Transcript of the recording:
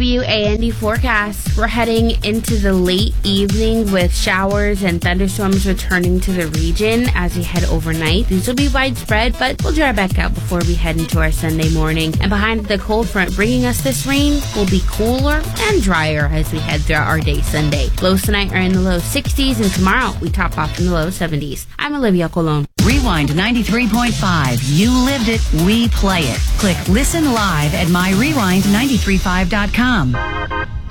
WAND forecast. We're heading into the late evening with showers and thunderstorms returning to the region as we head overnight. These will be widespread, but we'll dry back out before we head into our Sunday morning. And behind the cold front bringing us this rain will be cooler and drier as we head throughout our day Sunday. Lows tonight are in the low 60s, and tomorrow we top off in the low 70s. I'm Olivia Colon. Rewind 93.5. You lived it, we play it. Click listen live at myrewind935.com.